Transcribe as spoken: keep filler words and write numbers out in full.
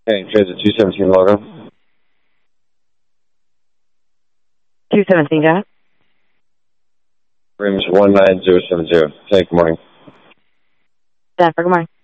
Hey, Transit two seventeen logo. two seventeen, got it? Rims one nine zero seven zero. Hey, good morning. Jennifer, good morning.